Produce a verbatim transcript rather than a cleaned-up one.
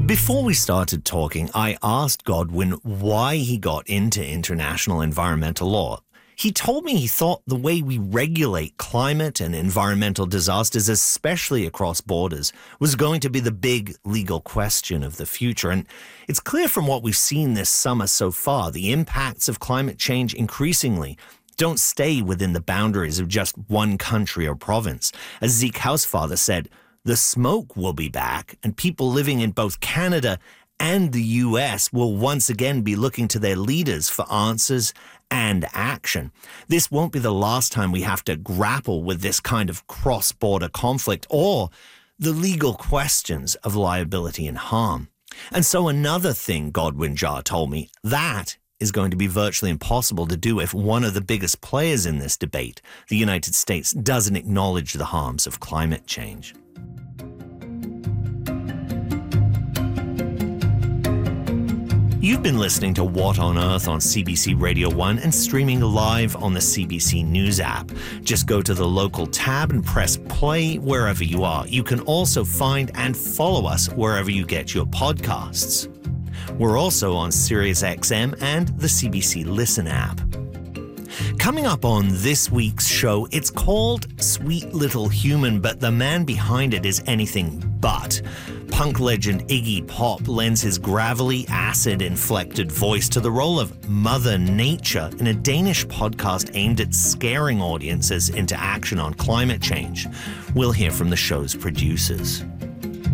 Before we started talking, I asked Godwin why he got into international environmental law. He told me he thought the way we regulate climate and environmental disasters, especially across borders, was going to be the big legal question of the future. And it's clear from what we've seen this summer so far, the impacts of climate change increasingly don't stay within the boundaries of just one country or province. As Zeke Housefather said, the smoke will be back, and people living in both Canada and the U S will once again be looking to their leaders for answers and action. This won't be the last time we have to grapple with this kind of cross-border conflict or the legal questions of liability and harm. And so another thing Godwin Jar told me, that is going to be virtually impossible to do if one of the biggest players in this debate, the United States, doesn't acknowledge the harms of climate change. You've been listening to What on Earth on C B C Radio one and streaming live on the C B C News app. Just go to the local tab and press play wherever you are. You can also find and follow us wherever you get your podcasts. We're also on SiriusXM and the C B C Listen app. Coming up on this week's show, it's called Sweet Little Human, but the man behind it is anything but. Punk legend Iggy Pop lends his gravelly, acid-inflected voice to the role of Mother Nature in a Danish podcast aimed at scaring audiences into action on climate change. We'll hear from the show's producers.